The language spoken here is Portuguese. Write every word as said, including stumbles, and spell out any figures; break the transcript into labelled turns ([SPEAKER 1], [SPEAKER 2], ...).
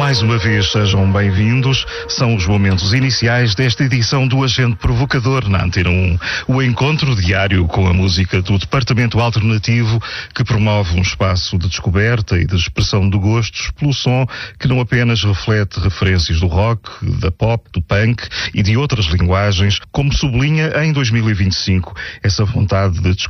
[SPEAKER 1] Mais uma vez, sejam bem-vindos. São os momentos iniciais desta edição do Agente Provocador na Antena um. O encontro diário com a música do Departamento Alternativo, que promove um espaço de descoberta e de expressão de gostos pelo som que não apenas reflete referências do rock, da pop, do punk e de outras linguagens, como sublinha em dois mil e vinte e cinco essa vontade de descobrir